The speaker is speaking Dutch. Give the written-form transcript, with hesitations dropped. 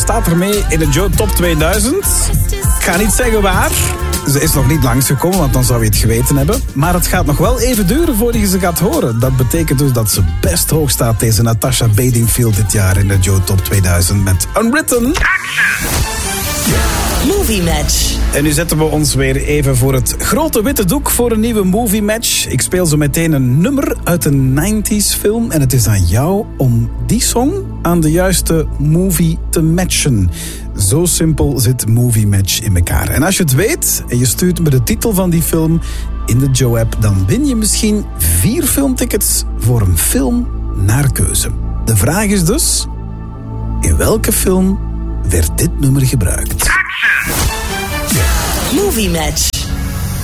staat ermee in de Joe Top 2000. Ik ga niet zeggen waar. Ze is nog niet langsgekomen, want dan zou je het geweten hebben. Maar het gaat nog wel even duren voordat je ze gaat horen. Dat betekent dus dat ze best hoog staat, deze Natasha Bedingfield, dit jaar in de Joe Top 2000 met Unwritten. Movie Match. En nu zetten we ons weer even voor het grote witte doek voor een nieuwe Movie Match. Ik speel zo meteen een nummer uit een 90s film. En het is aan jou om die song aan de juiste movie te matchen. Zo simpel zit Movie Match in elkaar. En als je het weet en je stuurt me de titel van die film in de Joe-app, dan win je misschien 4 filmtickets voor een film naar keuze. De vraag is dus, in welke film werd dit nummer gebruikt? Movie Match.